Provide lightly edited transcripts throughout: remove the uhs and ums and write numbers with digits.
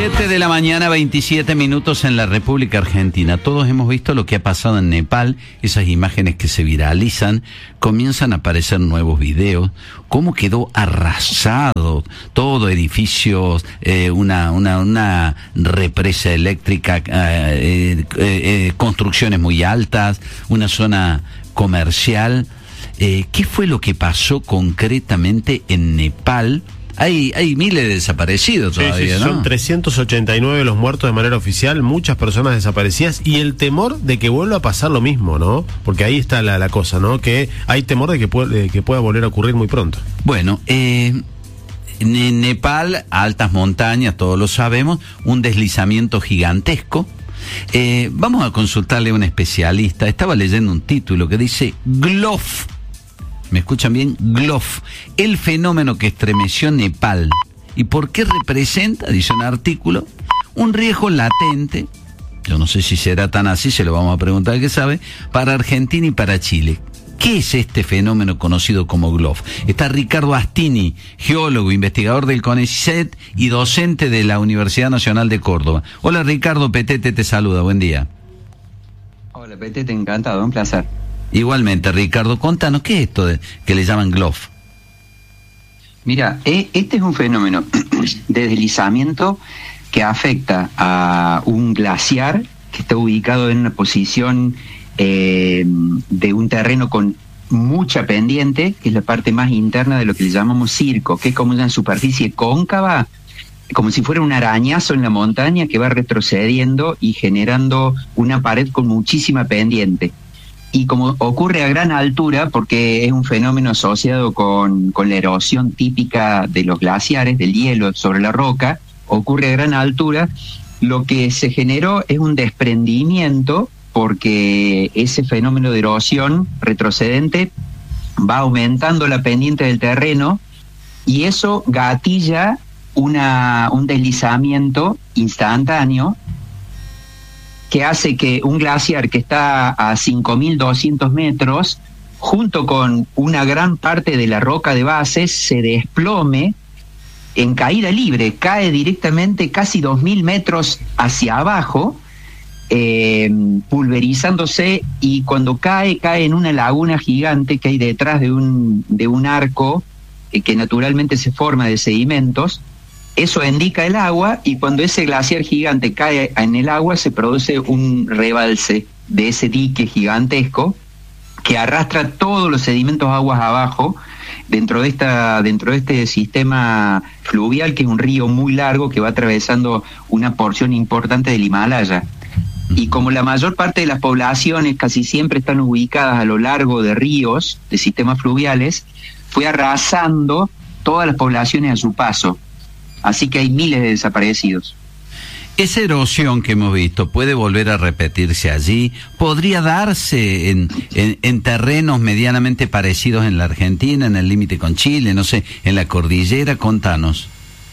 7 de la mañana, 27 minutos en la República Argentina. Todos hemos visto lo que ha pasado en Nepal, esas imágenes que se viralizan, comienzan a aparecer nuevos videos, cómo quedó arrasado todo, edificios, una represa eléctrica, construcciones muy altas, una zona comercial. ¿Qué fue lo que pasó concretamente en Nepal? Hay miles de desaparecidos todavía, sí, ¿no? Son 389 los muertos de manera oficial, muchas personas desaparecidas y el temor de que vuelva a pasar lo mismo, ¿no? Porque ahí está la cosa, ¿no? Que hay temor de que pueda volver a ocurrir muy pronto. Bueno, en Nepal, altas montañas, todos lo sabemos, un deslizamiento gigantesco. Vamos a consultarle a un especialista. Estaba leyendo un título que dice GLOF. ¿Me escuchan bien? GLOF, el fenómeno que estremeció Nepal. ¿Y por qué representa, dice un artículo, un riesgo latente? Yo no sé si será tan así, se lo vamos a preguntar al que sabe, para Argentina y para Chile. ¿Qué es este fenómeno conocido como GLOF? Está Ricardo Astini, geólogo, investigador del CONICET y docente de la Universidad Nacional de Córdoba. Hola Ricardo, Petete te saluda, buen día. Hola Petete, encantado, un placer. Igualmente, Ricardo, contanos, ¿qué es esto que le llaman GLOF? Mira, este es un fenómeno de deslizamiento que afecta a un glaciar que está ubicado en una posición de un terreno con mucha pendiente, que es la parte más interna de lo que le llamamos circo, que es como una superficie cóncava, como si fuera un arañazo en la montaña que va retrocediendo y generando una pared con muchísima pendiente. Y como ocurre a gran altura, porque es un fenómeno asociado con la erosión típica de los glaciares, del hielo sobre la roca, ocurre a gran altura, lo que se generó es un desprendimiento, porque ese fenómeno de erosión retrocedente va aumentando la pendiente del terreno y eso gatilla un deslizamiento instantáneo que hace que un glaciar que está a 5.200 metros, junto con una gran parte de la roca de base, se desplome en caída libre, cae directamente casi 2.000 metros hacia abajo, pulverizándose, y cuando cae en una laguna gigante que hay detrás de un arco que naturalmente se forma de sedimentos. Eso indica el agua, y cuando ese glaciar gigante cae en el agua se produce un rebalse de ese dique gigantesco que arrastra todos los sedimentos aguas abajo dentro de este sistema fluvial, que es un río muy largo que va atravesando una porción importante del Himalaya. Y como la mayor parte de las poblaciones casi siempre están ubicadas a lo largo de ríos, de sistemas fluviales, fue arrasando todas las poblaciones a su paso. Así que hay miles de desaparecidos. ¿Esa erosión que hemos visto puede volver a repetirse allí? ¿Podría darse en terrenos medianamente parecidos en la Argentina, en el límite con Chile, no sé, en la cordillera? Contanos.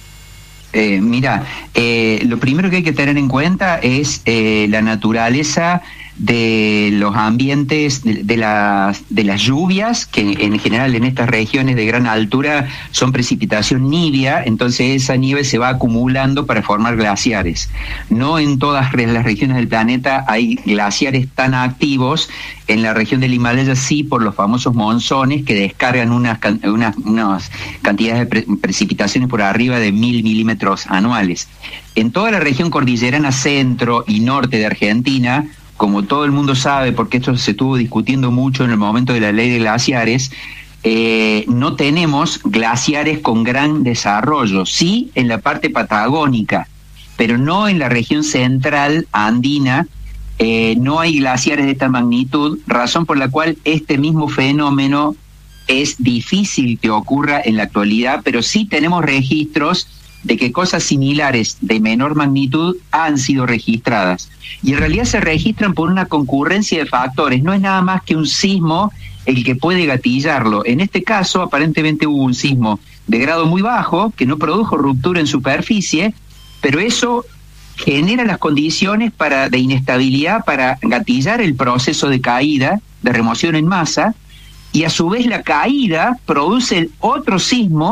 Mira, lo primero que hay que tener en cuenta es la naturaleza de los ambientes, de las lluvias, que en general en estas regiones de gran altura son precipitación nibia, entonces esa nieve se va acumulando para formar glaciares. No en todas las regiones del planeta hay glaciares tan activos. En la región del Himalaya sí, por los famosos monzones que descargan unas cantidades de precipitaciones por arriba de 1.000 milímetros anuales. En toda la región cordillerana centro y norte de Argentina, como todo el mundo sabe, porque esto se estuvo discutiendo mucho en el momento de la ley de glaciares, no tenemos glaciares con gran desarrollo. Sí en la parte patagónica, pero no en la región central andina. No hay glaciares de esta magnitud, razón por la cual este mismo fenómeno es difícil que ocurra en la actualidad, pero sí tenemos registros de que cosas similares de menor magnitud han sido registradas. Y en realidad se registran por una concurrencia de factores, no es nada más que un sismo el que puede gatillarlo. En este caso, aparentemente hubo un sismo de grado muy bajo, que no produjo ruptura en superficie, pero eso genera las condiciones de inestabilidad para gatillar el proceso de caída, de remoción en masa, y a su vez la caída produce otro sismo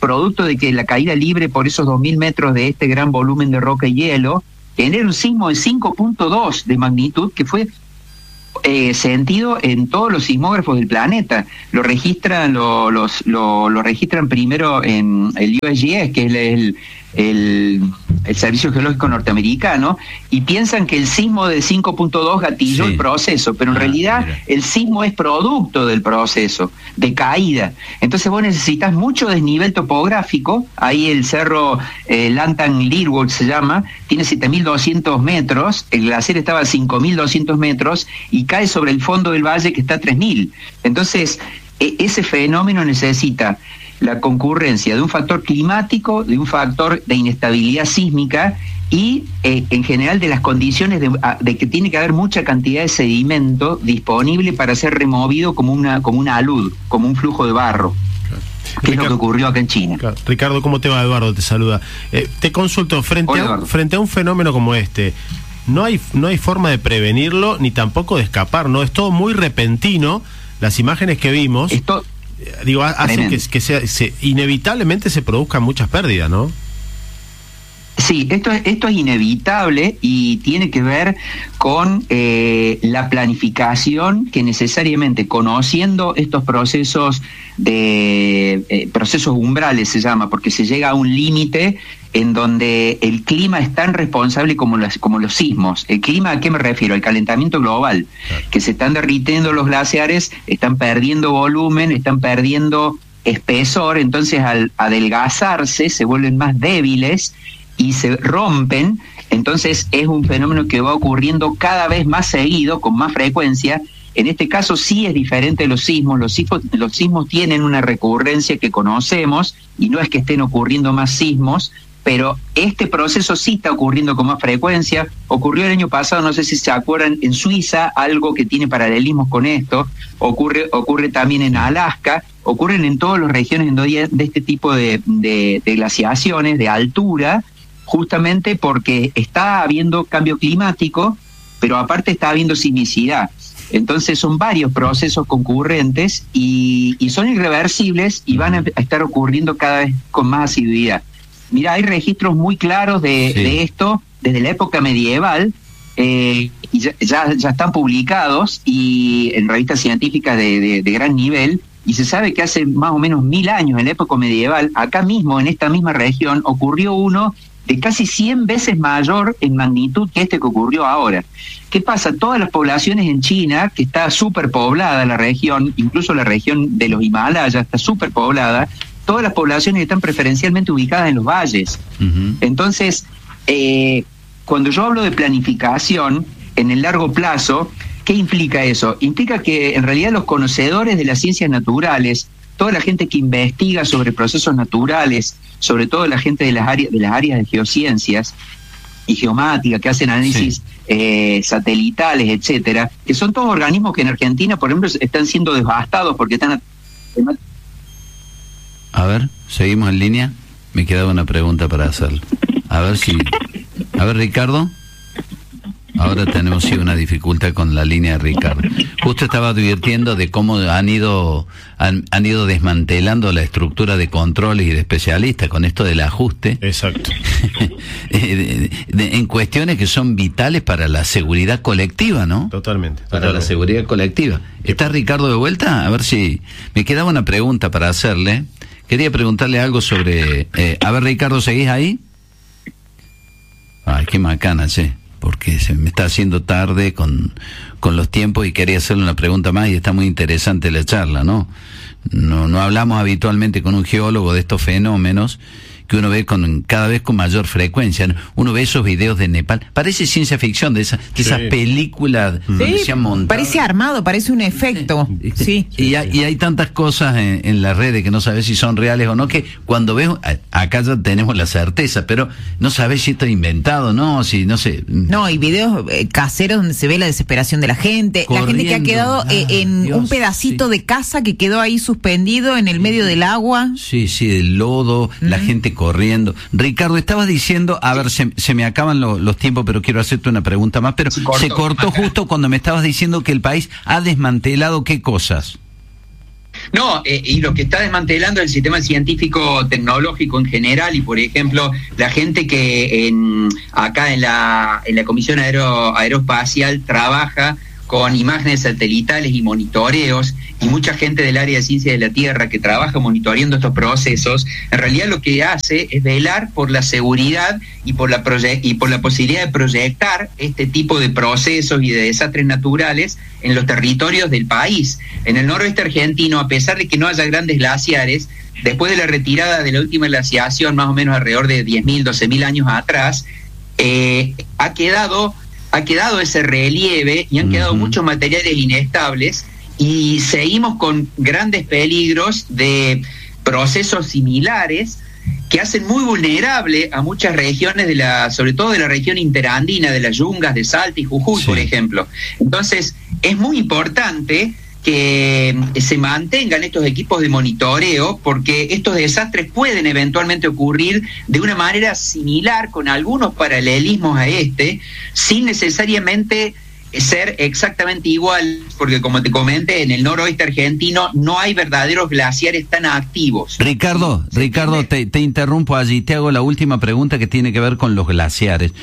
producto de que la caída libre por esos 2.000 metros de este gran volumen de roca y hielo genera un sismo de 5.2 de magnitud que fue sentido en todos los sismógrafos del planeta. Lo registran lo registran primero en el USGS, que es el Servicio Geológico Norteamericano, y piensan que el sismo de 5.2 gatilló el proceso, pero en realidad el sismo es producto del proceso de caída. Entonces vos necesitas mucho desnivel topográfico. Ahí el cerro Lantang-Leerwood se llama, tiene 7.200 metros, el glaciar estaba a 5.200 metros y cae sobre el fondo del valle que está a 3.000. Entonces ese fenómeno necesita la concurrencia de un factor climático, de un factor de inestabilidad sísmica y en general de las condiciones de que tiene que haber mucha cantidad de sedimento disponible para ser removido como una alud, como un flujo de barro. Que es lo que ocurrió acá en China. Ricardo, ¿cómo te va? Eduardo te saluda. Te consulto, frente a un fenómeno como este, no hay forma de prevenirlo ni tampoco de escapar, ¿no? Es todo muy repentino. Las imágenes que vimos hacen que inevitablemente se produzcan muchas pérdidas, ¿no? Sí, esto es inevitable y tiene que ver con la planificación que necesariamente, conociendo estos procesos procesos umbrales se llama, porque se llega a un límite en donde el clima es tan responsable como los sismos. ¿El clima a qué me refiero? Al calentamiento global, que se están derritiendo los glaciares, están perdiendo volumen, están perdiendo espesor, entonces al adelgazarse se vuelven más débiles y se rompen. Entonces es un fenómeno que va ocurriendo cada vez más seguido, con más frecuencia. En este caso sí es diferente de los sismos. Los sismos tienen una recurrencia que conocemos y no es que estén ocurriendo más sismos, pero este proceso sí está ocurriendo con más frecuencia. Ocurrió el año pasado, no sé si se acuerdan, en Suiza, algo que tiene paralelismos con esto. Ocurre también en Alaska, ocurren en todas las regiones de este tipo de glaciaciones de altura, justamente porque está habiendo cambio climático, pero aparte está habiendo sismicidad. Entonces son varios procesos concurrentes y son irreversibles y van a estar ocurriendo cada vez con más asiduidad. Mira, hay registros muy claros de esto desde la época medieval, y ya están publicados y en revistas científicas de gran nivel, y se sabe que hace más o menos 1000 años, en la época medieval, acá mismo, en esta misma región, ocurrió uno de casi 100 veces mayor en magnitud que este que ocurrió ahora. ¿Qué pasa? Todas las poblaciones en China, que está súper poblada la región, incluso la región de los Himalayas está súper poblada, todas las poblaciones están preferencialmente ubicadas en los valles. Uh-huh. Entonces, cuando yo hablo de planificación en el largo plazo, ¿qué implica eso? Implica que en realidad los conocedores de las ciencias naturales, toda la gente que investiga sobre procesos naturales, sobre todo la gente de las áreas de geociencias y geomática, que hacen análisis satelitales, etcétera, que son todos organismos que en Argentina, por ejemplo, están siendo devastados porque están... A ver, seguimos en línea. Me quedaba una pregunta para hacerle. A ver, Ricardo. Ahora tenemos una dificultad con la línea de Ricardo. Justo estaba advirtiendo de cómo han ido desmantelando la estructura de controles y de especialistas con esto del ajuste. Exacto. En cuestiones que son vitales para la seguridad colectiva, ¿no? Totalmente. Para la seguridad colectiva. ¿Está Ricardo de vuelta? A ver si... Me quedaba una pregunta para hacerle. Quería preguntarle algo sobre... a ver, Ricardo, ¿seguís ahí? Ay, qué macana, che. Porque se me está haciendo tarde con los tiempos y quería hacerle una pregunta más y está muy interesante la charla, ¿no? No hablamos habitualmente con un geólogo de estos fenómenos que uno ve cada vez con mayor frecuencia, ¿no? Uno ve esos videos de Nepal, parece ciencia ficción, de esas películas donde se han montado. Parece armado, parece un efecto. Sí. Y hay tantas cosas en las redes que no sabes si son reales o no, que cuando ves, acá ya tenemos la certeza, pero no sabes si esto es inventado, no, si no sé. No, hay videos caseros donde se ve la desesperación de la gente, la gente que ha quedado en un pedacito de casa que quedó ahí suspendido en el medio del agua. Sí, del lodo, la gente corriendo. Ricardo, estabas diciendo, a ver, se me acaban los tiempos, pero quiero hacerte una pregunta más, pero se cortó justo cuando me estabas diciendo que el país ha desmantelado ¿qué cosas? No, y lo que está desmantelando el sistema científico tecnológico en general, y por ejemplo, la gente que acá en la Comisión Aeroespacial trabaja con imágenes satelitales y monitoreos, y mucha gente del área de ciencia de la Tierra que trabaja monitoreando estos procesos, en realidad lo que hace es velar por la seguridad y por la posibilidad de proyectar este tipo de procesos y de desastres naturales en los territorios del país. En el noroeste argentino, a pesar de que no haya grandes glaciares, después de la retirada de la última glaciación, más o menos alrededor de 10.000, 12.000 años atrás, ha quedado ese relieve y han quedado muchos materiales inestables, y seguimos con grandes peligros de procesos similares que hacen muy vulnerable a muchas regiones sobre todo de la región interandina, de las Yungas, de Salta y Jujuy, por ejemplo. Entonces, es muy importante que se mantengan estos equipos de monitoreo, porque estos desastres pueden eventualmente ocurrir de una manera similar, con algunos paralelismos a sin necesariamente ser exactamente igual, porque como te comenté, en el noroeste argentino no hay verdaderos glaciares tan activos. Ricardo, te interrumpo allí, te hago la última pregunta que tiene que ver con los glaciares,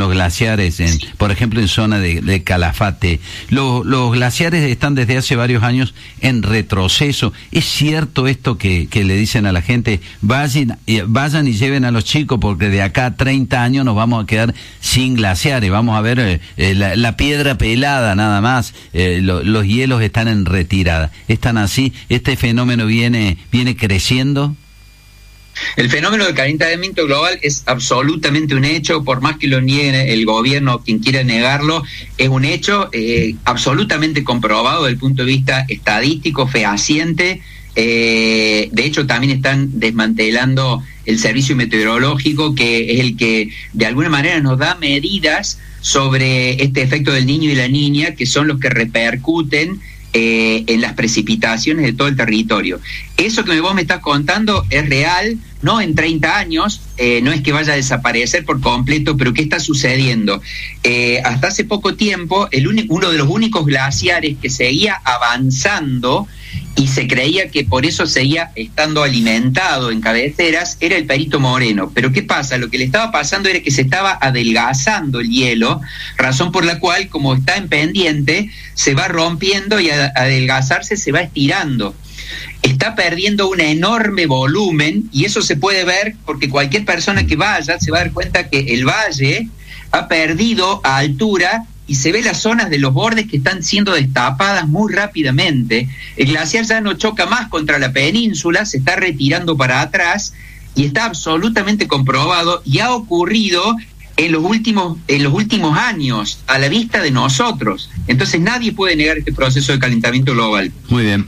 por ejemplo, en zona de Calafate. Los glaciares están desde hace varios años en retroceso. ¿Es cierto esto que le dicen a la gente, vayan y lleven a los chicos, porque de acá a 30 años nos vamos a quedar sin glaciares, vamos a ver la piedra pelada nada más, los hielos están en retirada? ¿Están así? ¿Este fenómeno viene creciendo? El fenómeno del calentamiento global es absolutamente un hecho, por más que lo niegue el gobierno, quien quiera negarlo, es un hecho absolutamente comprobado desde el punto de vista estadístico, fehaciente. De hecho, también están desmantelando el servicio meteorológico, que es el que de alguna manera nos da medidas sobre este efecto del niño y la niña, que son los que repercuten en las precipitaciones de todo el territorio. Eso que vos me estás contando es real, no en 30 años, no es que vaya a desaparecer por completo, pero ¿qué está sucediendo? Hasta hace poco tiempo, uno de los únicos glaciares que seguía avanzando y se creía que por eso seguía estando alimentado en cabeceras era el Perito Moreno. Pero ¿qué pasa? Lo que le estaba pasando era que se estaba adelgazando el hielo, razón por la cual, como está en pendiente, se va rompiendo y al adelgazarse se va estirando. Está perdiendo un enorme volumen, y eso se puede ver porque cualquier persona que vaya se va a dar cuenta que el valle ha perdido a altura y se ve las zonas de los bordes que están siendo destapadas muy rápidamente. El glaciar ya no choca más contra la península, se está retirando para atrás, y está absolutamente comprobado y ha ocurrido en los últimos años, a la vista de nosotros. Entonces nadie puede negar este proceso de calentamiento global. Muy bien.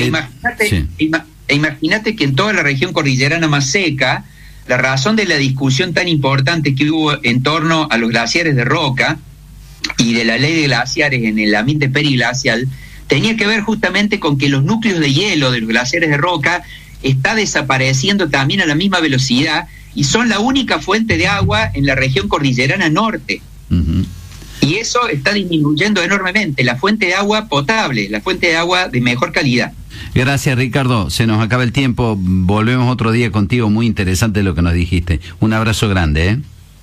Imagínate que en toda la región cordillerana más seca, la razón de la discusión tan importante que hubo en torno a los glaciares de roca y de la ley de glaciares en el ambiente periglacial tenía que ver justamente con que los núcleos de hielo de los glaciares de roca está desapareciendo también a la misma velocidad, y son la única fuente de agua en la región cordillerana norte. Y eso está disminuyendo enormemente la fuente de agua potable, la fuente de agua de mejor calidad. Gracias, Ricardo, se nos acaba el tiempo, volvemos otro día contigo, muy interesante lo que nos dijiste. Un abrazo grande,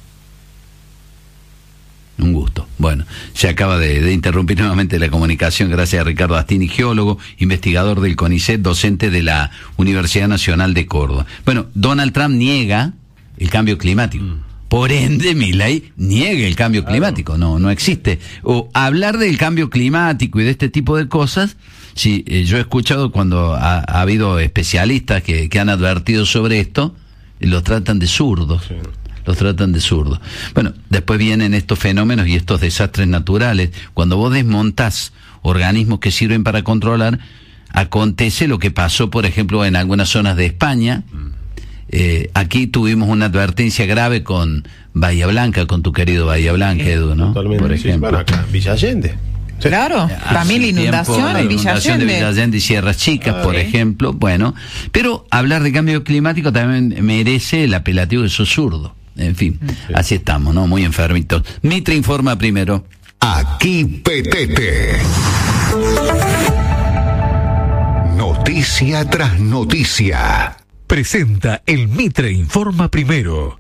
Un gusto. Bueno, se acaba de interrumpir nuevamente la comunicación. Gracias a Ricardo Astini, geólogo, investigador del CONICET, docente de la Universidad Nacional de Córdoba. Bueno, Donald Trump niega el cambio climático. Por ende, Milei niega el cambio climático. No existe. O hablar del cambio climático y de este tipo de cosas, sí, yo he escuchado cuando ha habido especialistas que han advertido sobre esto, los tratan de zurdos. Sí. Los tratan de zurdos. Bueno, después vienen estos fenómenos y estos desastres naturales. Cuando vos desmontás organismos que sirven para controlar, acontece lo que pasó, por ejemplo, en algunas zonas de España. Aquí tuvimos una advertencia grave con Bahía Blanca, con tu querido Bahía Blanca, Edu, ¿no? Totalmente. Por ejemplo. Sí, bueno, acá, Villa Allende. Sí. Claro, también la inundación en Villa Allende. De Villa Allende y Sierras Chicas, por ejemplo. Bueno, pero hablar de cambio climático también merece el apelativo de zurdo. En fin, así estamos, ¿no? Muy enfermitos. Mitre informa primero. Aquí PTT. Noticias. Noticia tras noticia. Presenta el Mitre Informa Primero.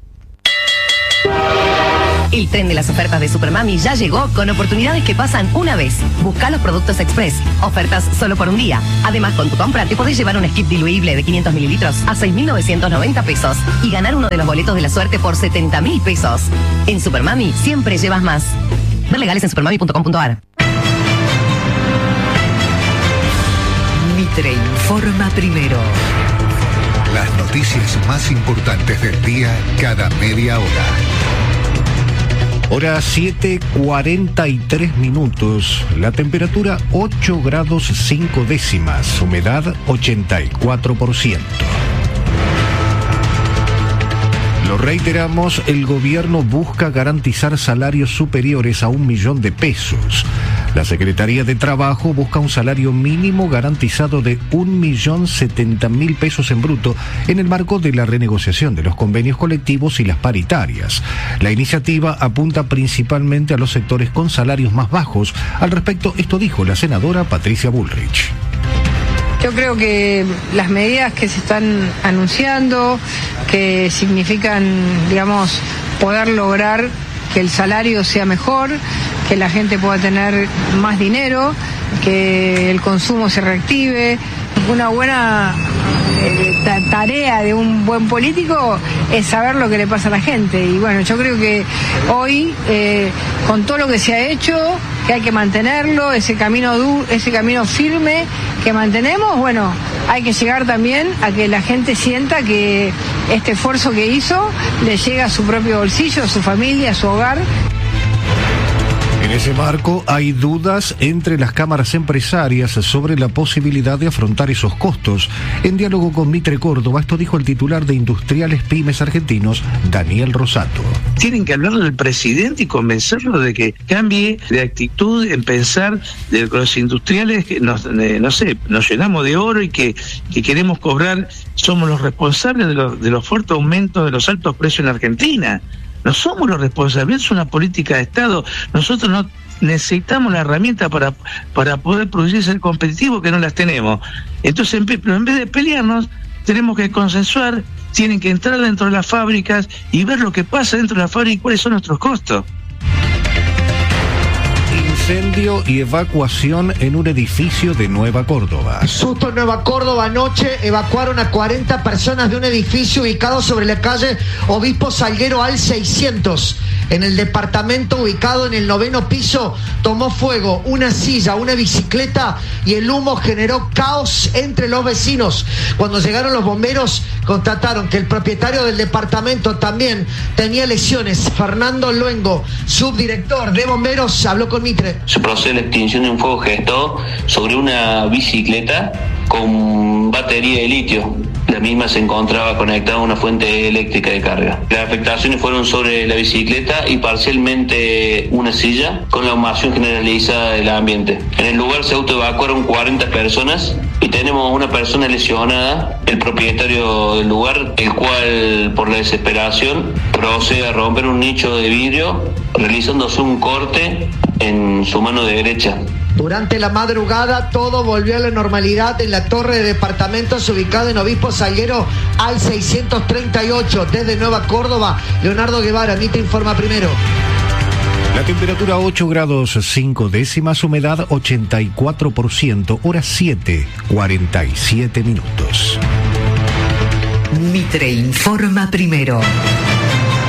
El tren de las ofertas de Supermami ya llegó con oportunidades que pasan una vez. Busca los productos Express. Ofertas solo por un día. Además, con tu compra te podés llevar un skip diluible de 500 mililitros a 6.990 pesos y ganar uno de los boletos de la suerte por 70.000 pesos. En Supermami siempre llevas más. Ver legales en supermami.com.ar. Mitre Informa Primero. Las noticias más importantes del día cada media hora. Hora 7:43 minutos. La temperatura 8 grados 5 décimas. Humedad 84%. Lo reiteramos, el gobierno busca garantizar salarios superiores a 1 millón de pesos. La Secretaría de Trabajo busca un salario mínimo garantizado de 1.070.000 pesos en bruto en el marco de la renegociación de los convenios colectivos y las paritarias. La iniciativa apunta principalmente a los sectores con salarios más bajos. Al respecto, esto dijo la senadora Patricia Bullrich. Yo creo que las medidas que se están anunciando, que significan, digamos, poder lograr que el salario sea mejor, que la gente pueda tener más dinero, que el consumo se reactive. Una buena tarea de un buen político es saber lo que le pasa a la gente. Y bueno, yo creo que hoy, con todo lo que se ha hecho, que hay que mantenerlo, ese camino firme que mantenemos, bueno, hay que llegar también a que la gente sienta que este esfuerzo que hizo le llega a su propio bolsillo, a su familia, a su hogar. En ese marco hay dudas entre las cámaras empresarias sobre la posibilidad de afrontar esos costos. En diálogo con Mitre Córdoba, esto dijo el titular de Industriales Pymes Argentinos, Daniel Rosato. Tienen que hablarle al presidente y convencerlo de que cambie de actitud en pensar de los industriales que nos llenamos de oro y que queremos cobrar, somos los responsables de los fuertes aumentos de los altos precios en Argentina. No somos los responsables, es una política de Estado. Nosotros no necesitamos la herramienta para poder producir y ser competitivos, que no las tenemos. Entonces, pero en vez de pelearnos, tenemos que consensuar, tienen que entrar dentro de las fábricas y ver lo que pasa dentro de la fábrica y cuáles son nuestros costos. Incendio y evacuación en un edificio de Nueva Córdoba. Susto en Nueva Córdoba. Anoche evacuaron a 40 personas de un edificio ubicado sobre la calle Obispo Salguero al 600. En el departamento ubicado en el 9º piso tomó fuego una silla, una bicicleta y el humo generó caos entre los vecinos. Cuando llegaron los bomberos constataron que el propietario del departamento también tenía lesiones. Fernando Luengo, subdirector de bomberos, habló con Mitre. Se procede a la extinción de un fuego gestado sobre una bicicleta con batería de litio. La misma se encontraba conectada a una fuente eléctrica de carga. Las afectaciones fueron sobre la bicicleta y parcialmente una silla, con la humación generalizada del ambiente. En el lugar se autoevacuaron 40 personas y tenemos una persona lesionada, el propietario del lugar, el cual por la desesperación procede a romper un nicho de vidrio, realizándose un corte en su mano derecha. Durante la madrugada todo volvió a la normalidad en la torre de departamentos ubicada en Obispo Salguero al 638. Desde Nueva Córdoba, Leonardo Guevara, Mitre Informa Primero. La temperatura 8 grados 5 décimas, humedad 84%, hora 7:47 minutos. Mitre Informa Primero.